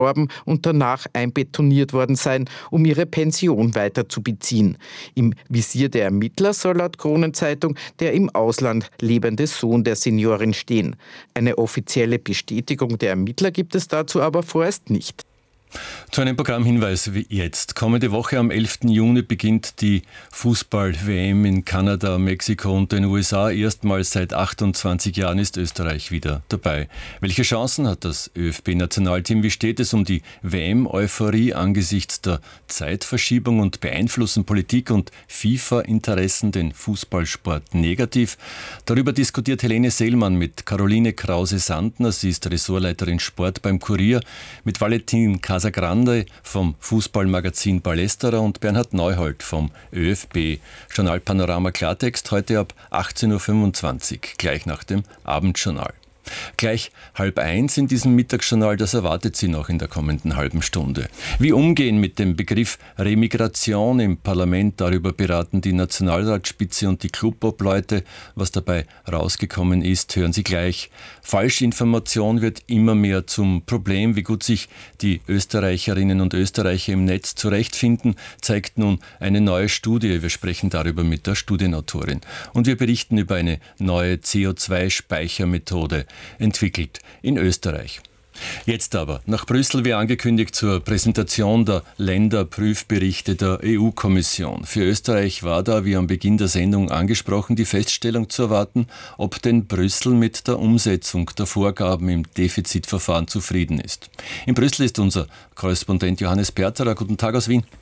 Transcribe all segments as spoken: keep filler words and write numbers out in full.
und danach einbetoniert worden sein, um ihre Pension weiter zu beziehen. Im Visier der Ermittler soll laut Kronenzeitung der im Ausland lebende Sohn der Seniorin stehen. Eine offizielle Bestätigung der Ermittler gibt es dazu aber vorerst nicht. Zu einem Programmhinweis wie jetzt. Kommende Woche am elften Juni beginnt die Fußball-W M in Kanada, Mexiko und den U S A. Erstmals seit achtundzwanzig Jahren ist Österreich wieder dabei. Welche Chancen hat das ÖFB-Nationalteam? Wie steht es um die W M-Euphorie angesichts der Zeitverschiebung und beeinflussen Politik und FIFA-Interessen den Fußballsport negativ? Darüber diskutiert Helene Seelmann mit Caroline Krause-Sandner. Sie ist Ressortleiterin Sport beim Kurier, mit Valentin Casagrande vom Fußballmagazin Ballesterer und Bernhard Neuhold vom ÖFB. Journal Panorama Klartext heute ab achtzehn Uhr fünfundzwanzig, gleich nach dem Abendjournal. Gleich halb eins in diesem Mittagsjournal, das erwartet Sie noch in der kommenden halben Stunde. Wie umgehen mit dem Begriff Remigration im Parlament, darüber beraten die Nationalratsspitze und die Clubobleute. Was dabei rausgekommen ist, hören Sie gleich. Falschinformation wird immer mehr zum Problem. Wie gut sich die Österreicherinnen und Österreicher im Netz zurechtfinden, zeigt nun eine neue Studie. Wir sprechen darüber mit der Studienautorin. Und wir berichten über eine neue C O zwei Speichermethode, entwickelt in Österreich. Jetzt aber nach Brüssel, wie angekündigt, zur Präsentation der Länderprüfberichte der E U-Kommission. Für Österreich war da, wie am Beginn der Sendung angesprochen, die Feststellung zu erwarten, ob denn Brüssel mit der Umsetzung der Vorgaben im Defizitverfahren zufrieden ist. In Brüssel ist unser Korrespondent Johannes Perterer. Guten Tag aus Wien.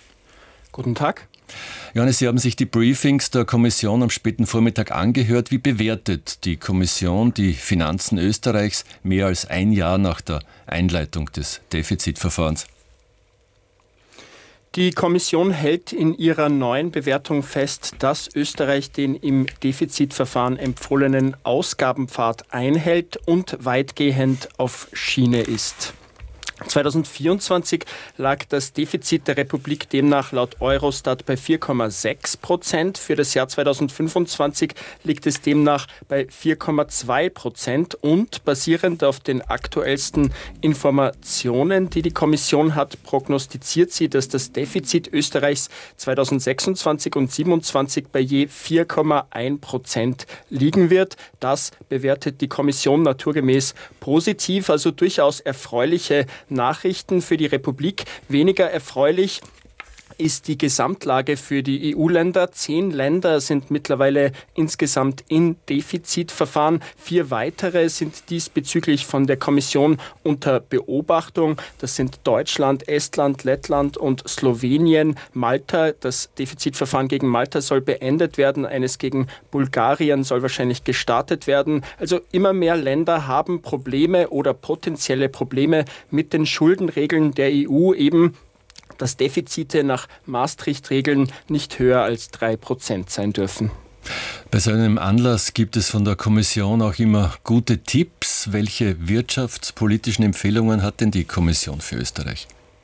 Guten Tag. Johannes, Sie haben sich die Briefings der Kommission am späten Vormittag angehört. Wie bewertet die Kommission die Finanzen Österreichs mehr als ein Jahr nach der Einleitung des Defizitverfahrens? Die Kommission hält in ihrer neuen Bewertung fest, dass Österreich den im Defizitverfahren empfohlenen Ausgabenpfad einhält und weitgehend auf Schiene ist. zweitausendvierundzwanzig lag das Defizit der Republik demnach laut Eurostat bei vier Komma sechs Prozent. Für das Jahr zweitausendfünfundzwanzig liegt es demnach bei vier Komma zwei Prozent und basierend auf den aktuellsten Informationen, die die Kommission hat, prognostiziert sie, dass das Defizit Österreichs zweitausendsechsundzwanzig und zweitausendsiebenundzwanzig bei je vier Komma eins Prozent liegen wird. Das bewertet die Kommission naturgemäß positiv, also durchaus erfreuliche Nachrichten für die Republik. Weniger erfreulich ist die Gesamtlage für die E U-Länder. Zehn Länder sind mittlerweile insgesamt in Defizitverfahren. Vier weitere sind diesbezüglich von der Kommission unter Beobachtung. Das sind Deutschland, Estland, Lettland und Slowenien. Malta, das Defizitverfahren gegen Malta soll beendet werden. Eines gegen Bulgarien soll wahrscheinlich gestartet werden. Also immer mehr Länder haben Probleme oder potenzielle Probleme mit den Schuldenregeln der E U, eben dass Defizite nach Maastricht-Regeln nicht höher als drei Prozent sein dürfen. Bei so einem Anlass gibt es von der Kommission auch immer gute Tipps. Welche wirtschaftspolitischen Empfehlungen hat denn die Kommission für Österreich?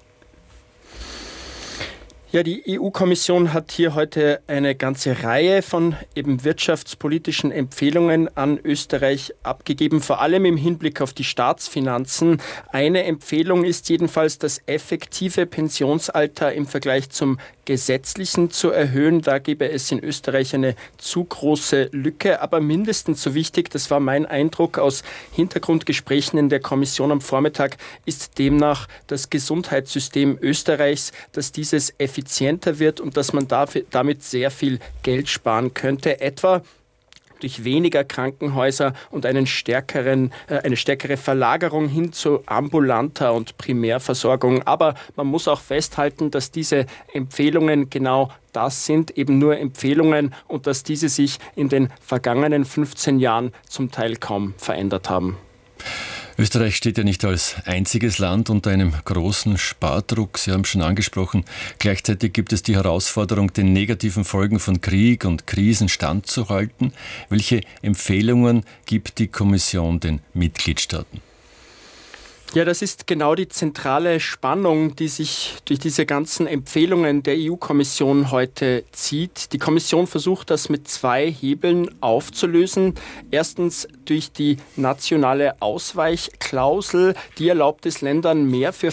Ja, die E U-Kommission hat hier heute eine ganze Reihe von eben wirtschaftspolitischen Empfehlungen an Österreich abgegeben, vor allem im Hinblick auf die Staatsfinanzen. Eine Empfehlung ist jedenfalls, das effektive Pensionsalter im Vergleich zum gesetzlichen zu erhöhen. Da gäbe es in Österreich eine zu große Lücke, aber mindestens so wichtig, das war mein Eindruck aus Hintergrundgesprächen in der Kommission am Vormittag, ist demnach das Gesundheitssystem Österreichs, dass dieses effizienter wird und dass man dafür, damit sehr viel Geld sparen könnte, etwa durch weniger Krankenhäuser und einen stärkeren, äh, eine stärkere Verlagerung hin zu ambulanter und Primärversorgung. Aber man muss auch festhalten, dass diese Empfehlungen genau das sind, eben nur Empfehlungen und dass diese sich in den vergangenen fünfzehn Jahren zum Teil kaum verändert haben. Österreich steht ja nicht als einziges Land unter einem großen Spardruck. Sie haben schon angesprochen, gleichzeitig gibt es die Herausforderung, den negativen Folgen von Krieg und Krisen standzuhalten. Welche Empfehlungen gibt die Kommission den Mitgliedstaaten? Ja, das ist genau die zentrale Spannung, die sich durch diese ganzen Empfehlungen der E U-Kommission heute zieht. Die Kommission versucht, das mit zwei Hebeln aufzulösen. Erstens durch die nationale Ausweichklausel, die erlaubt es Ländern, mehr für